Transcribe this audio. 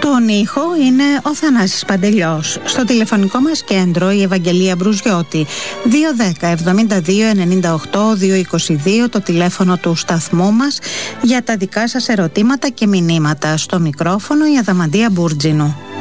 Στον ήχο είναι ο Θανάσης Παντελιός. Στο τηλεφωνικό μας κέντρο η Ευαγγελία Μπρουζιώτη. 210-72-98-222 το τηλέφωνο του σταθμού μας για τα δικά σας ερωτήματα και μηνύματα. Στο μικρόφωνο η Αδαμαντία Μπούρτζινου.